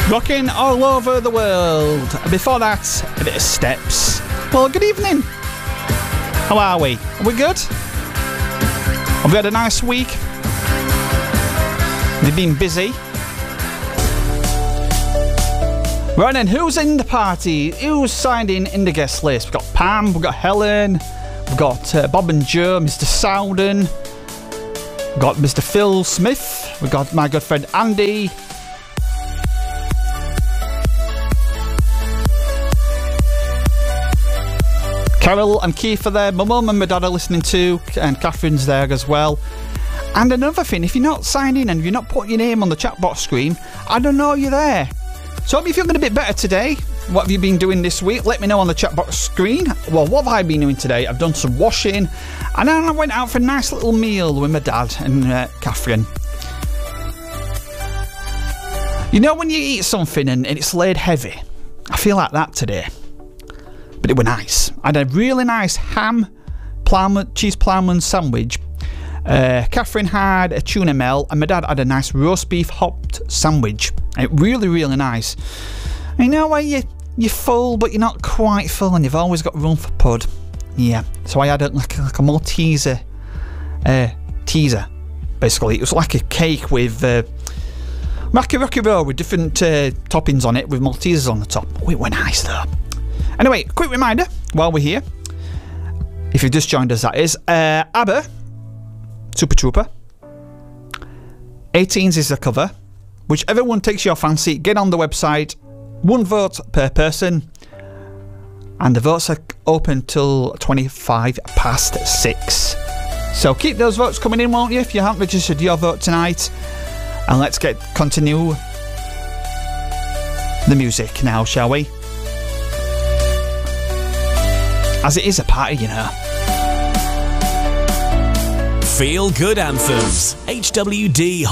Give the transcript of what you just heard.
Rocking all over the world. And before that, a bit of Steps. Well, good evening. How are we? Are we good? Have we had a nice week? We've been busy. Right then, who's in the party? Who's signed in the guest list? We've got Pam, we've got Helen, we've got Bob and Joe, Mr. Souden, we've got Mr. Phil Smith, we've got my good friend Andy, Carol and Keith are there, my mum and my dad are listening too, and Catherine's there as well. And another thing, if you're not signed in and you're not putting your name on the chat box screen, I don't know you're there. So I hope you're feeling a bit better today. What have you been doing this week? Let me know on the chat box screen. Well, what have I been doing today? I've done some washing, and then I went out for a nice little meal with my dad and Catherine. You know when you eat something and it's laid heavy? I feel like that today. But it was nice. I had a really nice ham, cheese ploughman sandwich. Catherine had a tuna melt, and my dad had a nice roast beef hopped sandwich. It really, really nice. You know where you're full, but you're not quite full, and you've always got room for pud. Yeah. So I had like a Malteser teaser. Basically, it was like a cake with Rocky Road with different toppings on it, with Maltesers on the top. Oh, it were nice though. Anyway, quick reminder while we're here, if you've just joined us, that is ABBA. Super Trooper. 18s is the cover. Whichever one takes your fancy, get on the website. 1 vote per person. And the votes are open till 6:25. So keep those votes coming in, won't you, if you haven't registered your vote tonight. And let's continue the music now, shall we? As it is a party, you know. Feel Good Anthems. HWD